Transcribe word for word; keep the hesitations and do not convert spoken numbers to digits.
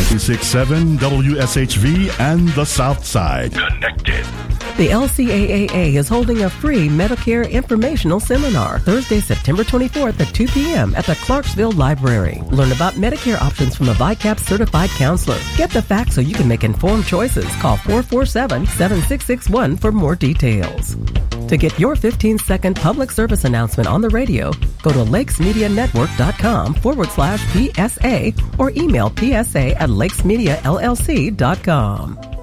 ninety-six point seven W S H V and the South Side. Connected. The L C A A A is holding a free Medicare informational seminar Thursday, September twenty-fourth at two p.m. at the Clarksville Library. Learn about Medicare options from a V I C A P certified counselor. Get the facts so you can make informed choices. Call four four seven, seven six six one for more details. To get your fifteen-second public service announcement on the radio, go to lakesmedianetwork.com forward slash PSA or email psa at lakesmediallc.com.